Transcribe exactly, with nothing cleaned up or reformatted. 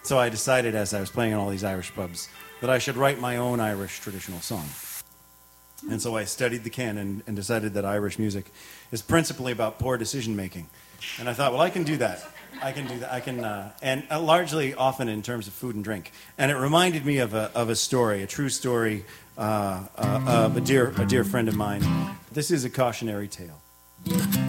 So I decided, as I was playing in all these Irish pubs, that I should write my own Irish traditional song. And so I studied the canon and decided that Irish music is principally about poor decision making. And I thought, well, I can do that. I can do that. I can, uh, and uh, largely, often in terms of food and drink. And it reminded me of a of a story, a true story uh, uh, of a dear a dear friend of mine. This is a cautionary tale.